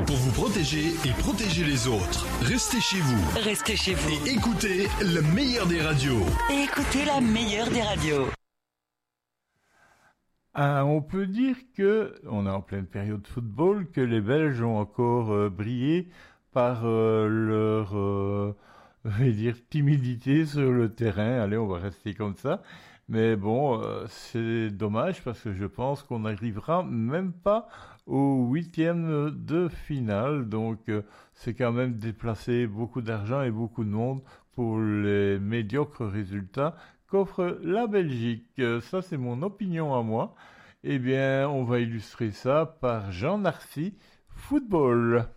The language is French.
Pour vous protéger et protéger les autres, restez chez vous. Restez chez vous. Et écoutez le meilleur des radios. Et écoutez la meilleure des radios. On peut dire que, on est en pleine période de football, que les Belges ont encore brillé par leur, je vais dire, timidité sur le terrain. Allez, on va rester comme ça. Mais bon, c'est dommage parce que je pense qu'on n'arrivera même pas au 8e de finale. Donc, c'est quand même déplacer beaucoup d'argent et beaucoup de monde pour les médiocres résultats qu'offre la Belgique. Ça, c'est mon opinion à moi. Eh bien, on va illustrer ça par Jean Narcy, football.